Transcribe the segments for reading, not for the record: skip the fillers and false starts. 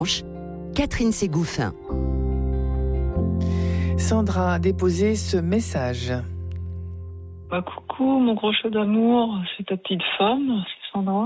Catherine Ségouffin. Sandra a déposé ce message. Coucou mon gros chat d'amour, c'est ta petite femme, c'est Sandra.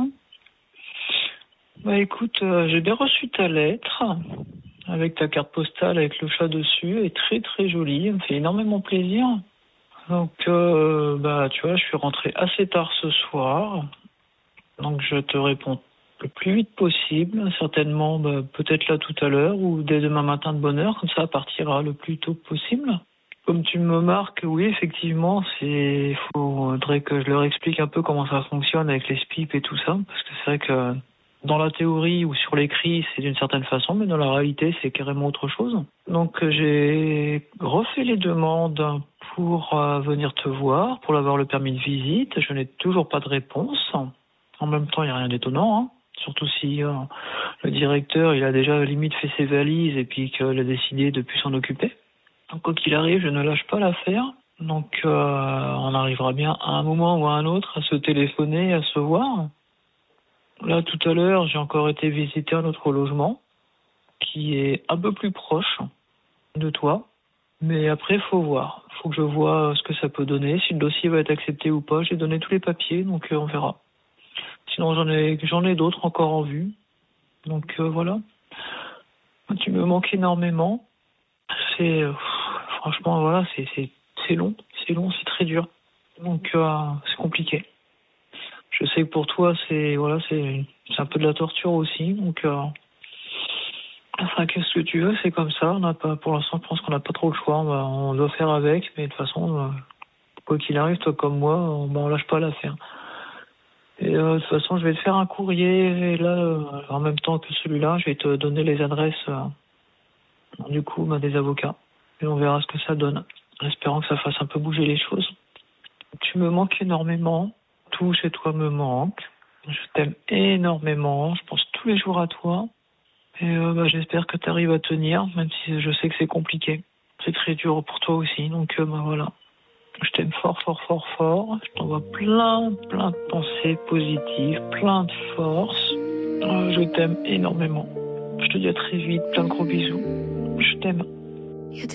Écoute, j'ai bien reçu ta lettre avec ta carte postale avec le chat dessus, elle est très très jolie, elle me fait énormément plaisir. Donc tu vois, je suis rentré assez tard ce soir, donc je te réponds le plus vite possible, certainement peut-être là tout à l'heure ou dès demain matin de bonne heure, comme ça partira le plus tôt possible. Comme tu me marques, oui, effectivement, faudrait que je leur explique un peu comment ça fonctionne avec les SPIP et tout ça, parce que c'est vrai que dans la théorie ou sur l'écrit, c'est d'une certaine façon, mais dans la réalité, c'est carrément autre chose. Donc j'ai refait les demandes pour venir te voir, pour avoir le permis de visite. Je n'ai toujours pas de réponse. En même temps, il n'y a rien d'étonnant, hein. Surtout si le directeur, il a déjà limite fait ses valises et puis qu'il a décidé de plus s'en occuper. Donc quoi qu'il arrive, je ne lâche pas l'affaire. Donc on arrivera bien à un moment ou à un autre à se téléphoner, à se voir. Là, tout à l'heure, j'ai encore été visiter un autre logement qui est un peu plus proche de toi. Mais après, il faut voir. Il faut que je vois ce que ça peut donner, si le dossier va être accepté ou pas. J'ai donné tous les papiers, donc on verra. Sinon, j'en ai d'autres encore en vue. Donc voilà. Tu me manques énormément. Franchement, voilà, c'est long. C'est long, c'est très dur. Donc c'est compliqué. Je sais que pour toi, c'est un peu de la torture aussi. Donc, qu'est-ce que tu veux, c'est comme ça. Pour l'instant, je pense qu'on n'a pas trop le choix. On doit faire avec, mais de toute façon, quoi qu'il arrive, toi comme moi, on lâche pas l'affaire. Et de toute façon, je vais te faire un courrier. Et là, en même temps que celui-là, je vais te donner les adresses des avocats. Et on verra ce que ça donne. En espérant que ça fasse un peu bouger les choses. Tu me manques énormément. Tout chez toi me manque. Je t'aime énormément. Je pense tous les jours à toi. Et j'espère que tu arrives à tenir, même si je sais que c'est compliqué. C'est très dur pour toi aussi. Donc voilà. Je t'aime fort, fort, fort, fort. Je t'envoie plein de pensées positives, plein de force. Je t'aime énormément. Je te dis à très vite. Plein de gros bisous. Je t'aime.